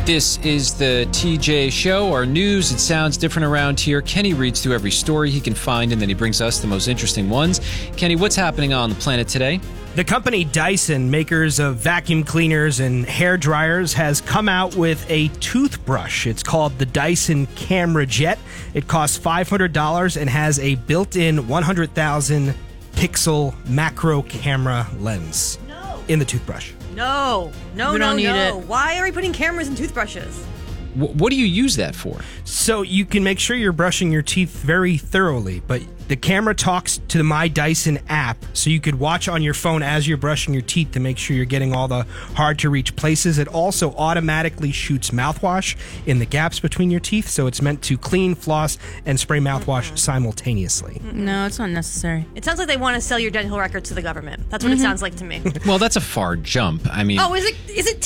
This is the TJ Show. Our news, it sounds different around here. Kenny reads through every story he can find, and then he brings us the most interesting ones. Kenny, what's happening on the planet today? The company Dyson, makers of vacuum cleaners and hair dryers, has come out with a toothbrush. It's called the Dyson Camera Jet. It costs $500 and has a built-in 100,000 pixel macro camera lens in the toothbrush. No. We don't need it. Why are we putting cameras in toothbrushes? What do you use that for? So you can make sure you're brushing your teeth very thoroughly, but the camera talks to the My Dyson app, so you could watch on your phone as you're brushing your teeth to make sure you're getting all the hard-to-reach places. It also automatically shoots mouthwash in the gaps between your teeth, so it's meant to clean, floss, and spray mouthwash simultaneously. No, it's not necessary. It sounds like they want to sell your dental records to the government. That's what it sounds like to me. Well, that's a far jump. I mean... Oh, is it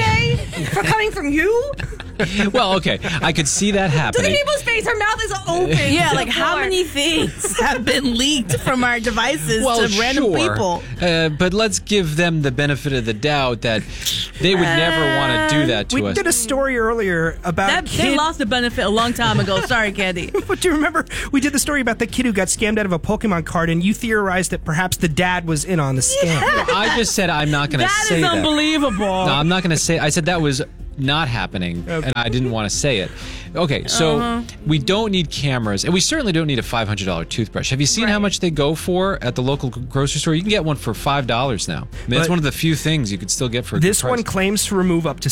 TJ? For coming from you? Well, okay. I could see that Look happening. at people's face. Her mouth is open. Yeah, to like the how floor. many things have been leaked from our devices to random people? But let's give them the benefit of the doubt that they would never want to do that to We us. did a story earlier about They lost the benefit a long time ago. Sorry, Candy. But do you remember we did the story about the kid who got scammed out of a Pokemon card, and you theorized that perhaps the dad was in on the scam? I just said I'm not going to That say is that. unbelievable. No, I'm not going to say. I said that was not happening, and I didn't want to say it. Okay, so we don't need cameras, and we certainly don't need a $500 toothbrush. Have you seen how much they go for at the local grocery store? You can get one for $5 now. I mean, that's one of the few things you could still get for a This good price. one claims to remove up to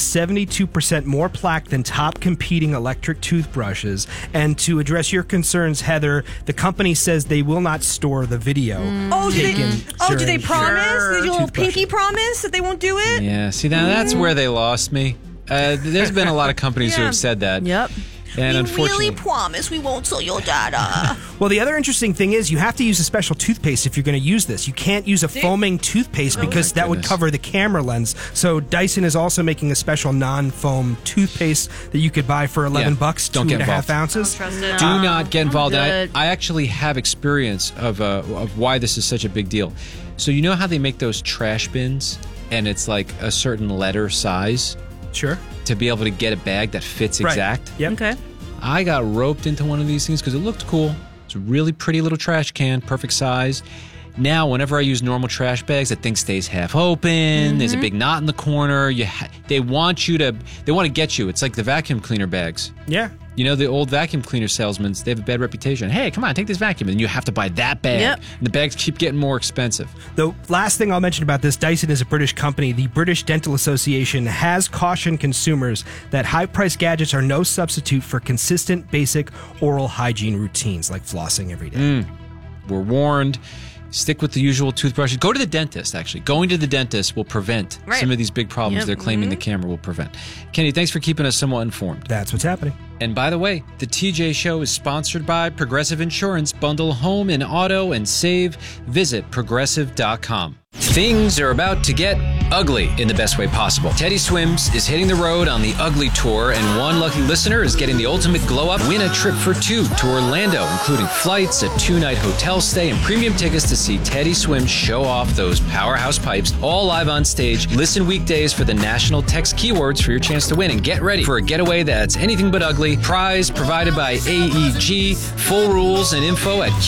72% more plaque than top competing electric toothbrushes. And to address your concerns, Heather, the company says they will not store the video. Do they during promise? your Did you little toothbrush. pinky promise that they won't do it? Yeah, see, now that's where they lost me. There's been a lot of companies who have said that. Yep. And unfortunately, promise we won't sell your data. Well, the other interesting thing is you have to use a special toothpaste if you're going to use this. You can't use a foaming toothpaste because that would goodness. cover the camera lens. So Dyson is also making a special non-foam toothpaste that you could buy for $11, Don't get 2.5 involved. ounces. Trust it. do not get involved. And good. I actually have experience of why this is such a big deal. So you know how they make those trash bins, and it's like a certain letter size Sure. to be able to get a bag that fits Right. exact? Yep. Okay. I got roped into one of these things because it looked cool. It's a really pretty little trash can, perfect size. Now, whenever I use normal trash bags, that thing stays half open. There's a big knot in the corner. They want to get you. It's like the vacuum cleaner bags. Yeah. You know, the old vacuum cleaner salesmen, they have a bad reputation. Hey, come on, take this vacuum. And you have to buy that bag. Yep. And the bags keep getting more expensive. The last thing I'll mention about this, Dyson is a British company. The British Dental Association has cautioned consumers that high-priced gadgets are no substitute for consistent, basic oral hygiene routines like flossing every day. We're warned. Stick with the usual toothbrushes. Go to the dentist, actually. Going to the dentist will prevent some of these big problems Yep. they're claiming the camera will prevent. Kenny, thanks for keeping us somewhat informed. That's what's happening. And by the way, the TJ Show is sponsored by Progressive Insurance. Bundle home and auto and save. Visit progressive.com. Things are about to get ugly in the best way possible. Teddy Swims is hitting the road on the Ugly Tour, and one lucky listener is getting the ultimate glow-up. Win a trip for two to Orlando, including flights, a 2-night hotel stay, and premium tickets to see Teddy Swims show off those powerhouse pipes, all live on stage. Listen weekdays for the national text keywords for your chance to win, and get ready for a getaway that's anything but ugly. Prize provided by AEG. Full rules and info at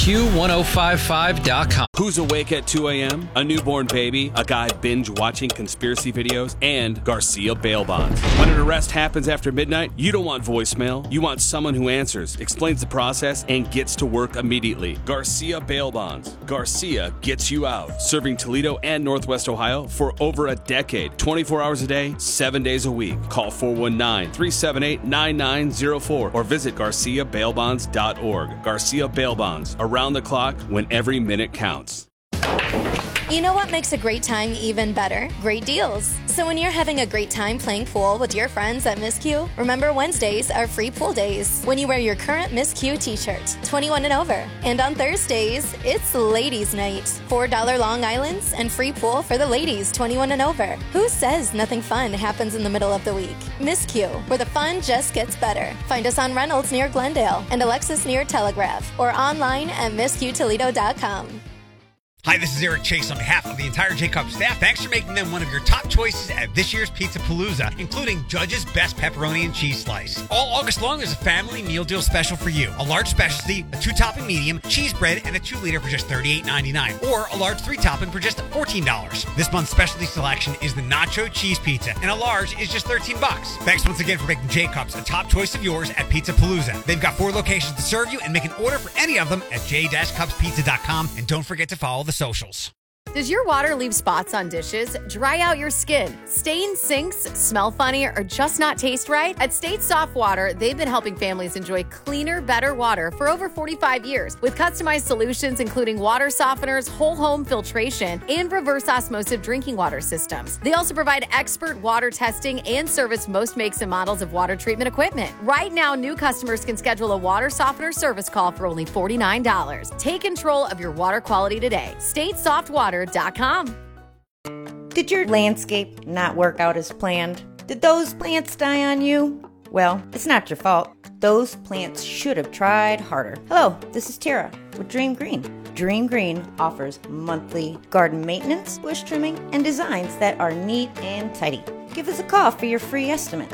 Q1055.com. Who's awake at 2 a.m.? A newborn baby, a guy binge-watching conspiracy videos, and Garcia bail bonds. When an arrest happens after midnight, you don't want voicemail. You want someone who answers, explains the process, and gets to work immediately. Garcia bail bonds. Garcia gets you out. Serving Toledo and Northwest Ohio for over a decade. 24 hours a day, 7 days a week. Call 419-378-9904 or visit GarciaBailBonds.org. Garcia Bail Bonds. Around the clock when every minute counts. You know what makes a great time even better? Great deals. So when you're having a great time playing pool with your friends at Miss Q, remember Wednesdays are free pool days when you wear your current Miss Q t-shirt, 21 and over. And on Thursdays, it's Ladies Night. $4 Long Islands and free pool for the ladies, 21 and over. Who says nothing fun happens in the middle of the week? Miss Q, where the fun just gets better. Find us on Reynolds near Glendale and Alexis near Telegraph or online at MissQToledo.com. Hi, this is Eric Chase on behalf of the entire J-Cup staff. Thanks for making them one of your top choices at this year's Pizza Palooza, including Judge's Best Pepperoni and Cheese Slice. All August long, there's a family meal deal special for you. A large specialty, a 2-topping medium, cheese bread, and a 2-liter for just $38.99. Or a large 3-topping for just $14. This month's specialty selection is the Nacho Cheese Pizza, and a large is just $13. Thanks once again for making J-Cups a top choice of yours at Pizza Palooza. They've got 4 locations to serve you, and make an order for any of them at j-cupspizza.com. And don't forget to follow the socials. Does your water leave spots on dishes, dry out your skin, stain sinks, smell funny, or just not taste right? At State Soft Water, they've been helping families enjoy cleaner, better water for over 45 years with customized solutions including water softeners, whole home filtration, and reverse osmosis drinking water systems. They also provide expert water testing and service most makes and models of water treatment equipment. Right now, new customers can schedule a water softener service call for only $49. Take control of your water quality today. StateSoftWater.com. Did your landscape not work out as planned? Did those plants die on you? Well, it's not your fault. Those plants should have tried harder. Hello, this is Tara with Dream Green. Dream Green offers monthly garden maintenance, bush trimming, and designs that are neat and tidy. Give us a call for your free estimate,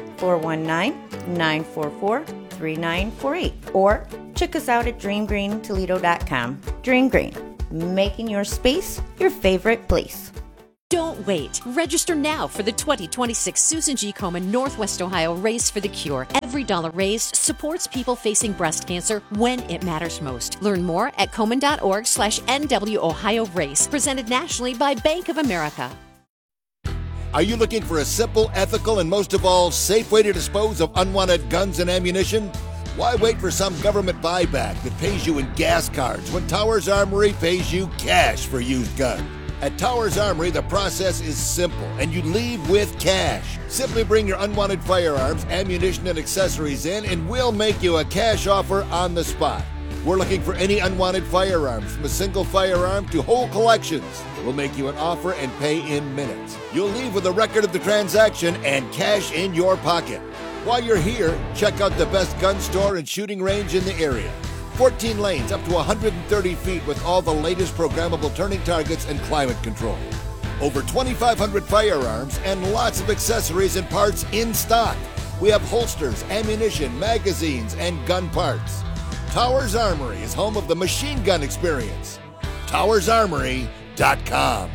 419-944-3948, or check us out at dreamgreentoledo.com. Dream Green, making your space your favorite place. Don't wait. Register now for the 2026 Susan G. Komen Northwest Ohio Race for the Cure. Every dollar raised supports people facing breast cancer when it matters most. Learn more at komen.org/NW Ohio Race. Presented nationally by Bank of America. Are you looking for a simple, ethical, and most of all, safe way to dispose of unwanted guns and ammunition? Why wait for some government buyback that pays you in gas cards when Towers Armory pays you cash for used guns? At Towers Armory, the process is simple, and you leave with cash. Simply bring your unwanted firearms, ammunition, and accessories in, and we'll make you a cash offer on the spot. We're looking for any unwanted firearms, from a single firearm to whole collections. We'll make you an offer and pay in minutes. You'll leave with a record of the transaction and cash in your pocket. While you're here, check out the best gun store and shooting range in the area. 14 lanes up to 130 feet with all the latest programmable turning targets and climate control. Over 2,500 firearms and lots of accessories and parts in stock. We have holsters, ammunition, magazines, and gun parts. Towers Armory is home of the machine gun experience. TowersArmory.com.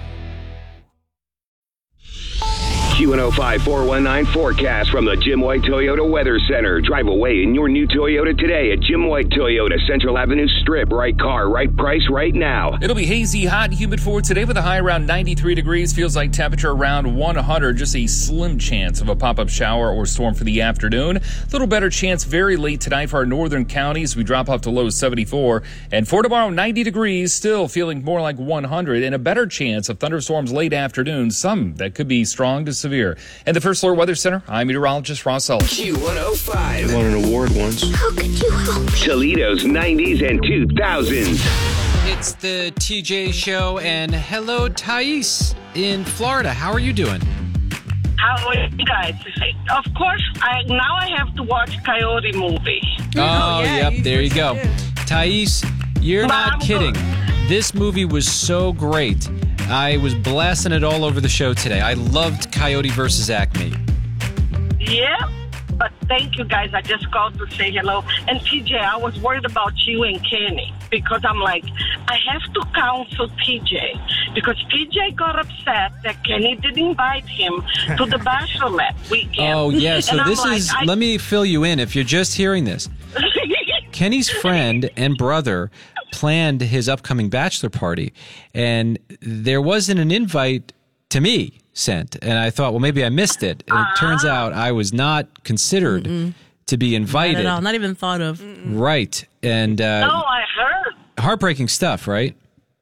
Q105-419 forecast from the Jim White Toyota Weather Center. Drive away in your new Toyota today at Jim White Toyota, Central Avenue Strip. Right car, right price, right now. It'll be hazy, hot, and humid for today with a high around 93 degrees. Feels like temperature around 100. Just a slim chance of a pop-up shower or storm for the afternoon. A little better chance very late tonight for our northern counties. We drop up to low 74. And for tomorrow, 90 degrees, still feeling more like 100. And a better chance of thunderstorms late afternoon. Some that could be strong to severe. And the First Alert Weather Center, I'm meteorologist Ross Sullivan. Q105. I won an award once. How could you help? Toledo's 90s and 2000s. It's the TJ Show, and hello, Thais in Florida. How are you doing? How are you guys? Of course, now I have to watch Coyote movie. Oh, yep, there you go. Thais, you're not kidding. This movie was so great. I was blasting it all over the show today. I loved Coyote versus Acme. Yeah, but thank you guys. I just called to say hello. And TJ, I was worried about you and Kenny because I'm like, I have to counsel TJ because TJ got upset that Kenny didn't invite him to the Bachelorette weekend. Oh, yeah. So this is, let me fill you in if you're just hearing this. Kenny's friend and brother planned his upcoming bachelor party, and there wasn't an invite to me sent. And I thought, well, maybe I missed it. And it turns out I was not considered to be invited. Not at all. Not even thought of. Right. And no, I heard. Heartbreaking stuff, right?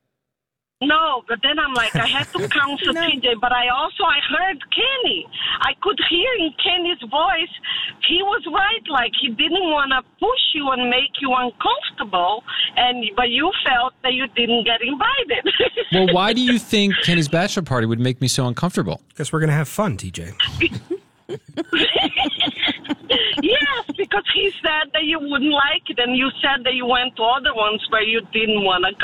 No, but then I'm like, I had to counsel TJ, but I heard Kenny. I could hear in Kenny's voice, he was right, like he didn't want to push you and make you uncomfortable, but you felt that you didn't get invited. Well, why do you think Kenny's bachelor party would make me so uncomfortable? Because we're going to have fun, TJ. Yes, because he said that you wouldn't like it, and you said that you went to other ones where you didn't want to go.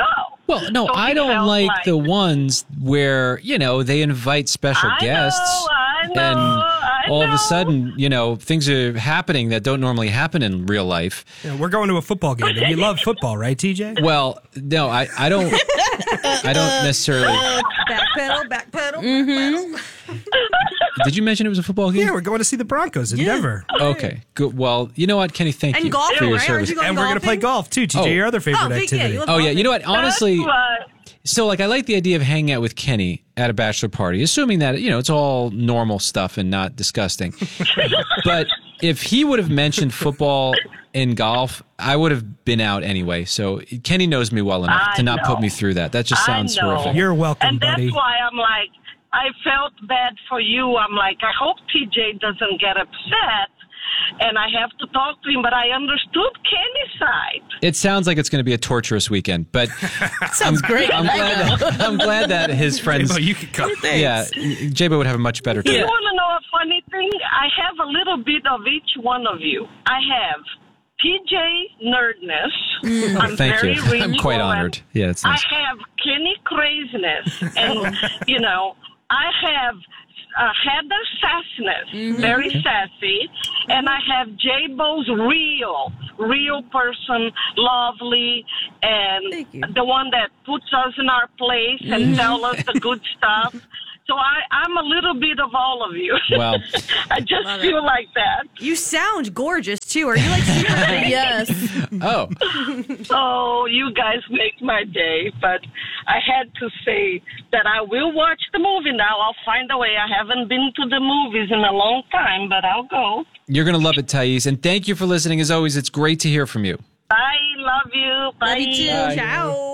Well, no, So I he don't felt like the ones where, they invite special guests. I know, and all of a sudden, things are happening that don't normally happen in real life. Yeah, we're going to a football game, and you love football, right, TJ? Well, no, I don't. I don't necessarily. Backpedal, backpedal. Did you mention it was a football game? Yeah, we're going to see the Broncos in Denver. Okay, good. Well, you know what, Kenny? Thank And you golf, for your right? Aren't service. you going And we're going to play golf, too, TJ, your other favorite big activity. deal. Oh, yeah. You know what? Honestly, That's right. so I like the idea of hanging out with Kenny at a bachelor party, assuming that, it's all normal stuff and not disgusting. But if he would have mentioned football and golf, I would have been out anyway. So Kenny knows me well enough to not put me through that. That just sounds I know. horrific. You're welcome, And buddy. that's why I'm like, I felt bad for you. I'm like, I hope TJ doesn't get upset. And I have to talk to him, but I understood Kenny's side. It sounds like it's going to be a torturous weekend, but Sounds great. I'm glad that his friends. J-Bo, you can come. Yeah, J-Bo would have a much better You time. want to know a funny thing? I have a little bit of each one of you. I have TJ nerdness. I'm Thank very you. reachable. I'm quite and honored. Yeah, it's nice. I have Kenny craziness, and I have Heather sassiness, very sassy, and I have J-Bo's real person, lovely, and the one that puts us in our place and tell us the good stuff. So I'm a little bit of all of you. Well, I just feel like that. You sound gorgeous, too. Are you like super Yes. Oh. Oh, you guys make my day. But I had to say that I will watch the movie now. I'll find a way. I haven't been to the movies in a long time, but I'll go. You're going to love it, Thais. And thank you for listening. As always, it's great to hear from you. I love you. Bye. Love you too. Ciao.